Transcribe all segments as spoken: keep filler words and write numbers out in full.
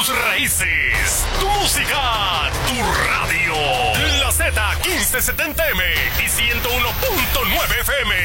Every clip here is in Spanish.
tus raíces, tu música, tu radio. La Z quince setenta M y ciento uno punto nueve F M.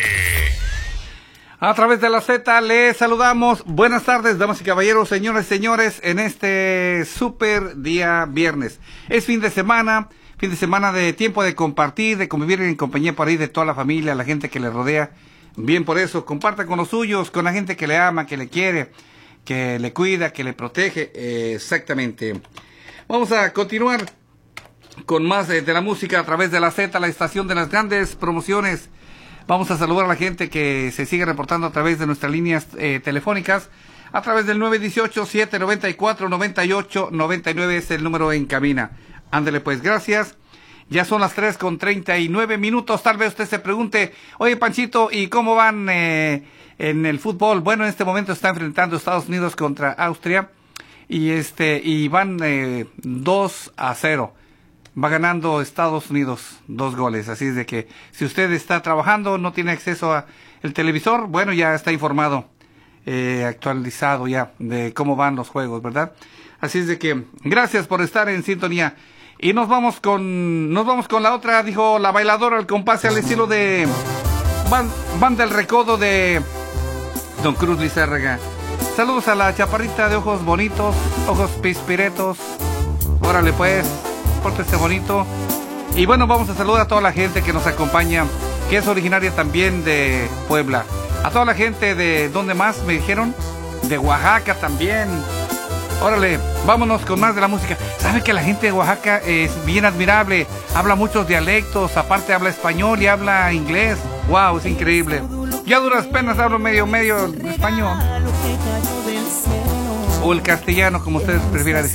A través de la Z les saludamos. Buenas tardes, damas y caballeros, señores y señores, en este super día viernes. Es fin de semana, fin de semana de tiempo de compartir, de convivir en compañía por ahí de toda la familia, la gente que le rodea. Bien por eso, comparta con los suyos, con la gente que le ama, que le quiere, que le cuida, que le protege. Eh, exactamente. Vamos a continuar con más de, de la música a través de la Z, la estación de las grandes promociones. Vamos a saludar a la gente que se sigue reportando a través de nuestras líneas eh, telefónicas. A través del nueve uno ocho, siete nueve cuatro, nueve ocho nueve nueve es el número en cabina. Ándele pues, gracias. Ya son las tres con treinta y nueve minutos. Tal vez usted se pregunte, oye Panchito, ¿y cómo van eh, en el fútbol? Bueno, en este momento está enfrentando Estados Unidos contra Austria y este y van eh, dos a cero. Va ganando Estados Unidos dos goles, así es de que si usted está trabajando, no tiene acceso a el televisor, bueno, ya está informado, eh, actualizado ya de cómo van los juegos, ¿verdad? Así es de que gracias por estar en sintonía. Y nos vamos con nos vamos con la otra, dijo la bailadora, el compás al estilo de Van, Van del Recodo de Don Cruz Lizárraga. Saludos a la chaparrita de ojos bonitos, ojos pispiretos. Órale pues, pórtese bonito. Y bueno, vamos a saludar a toda la gente que nos acompaña, que es originaria también de Puebla. A toda la gente de, ¿dónde más me dijeron? De Oaxaca también. Órale, vámonos con más de la música. ¿Sabe que la gente de Oaxaca es bien admirable? Habla muchos dialectos, aparte habla español y habla inglés. Wow, es increíble. Yo a duras penas hablo medio, medio español. O el castellano, como ustedes prefieran decir.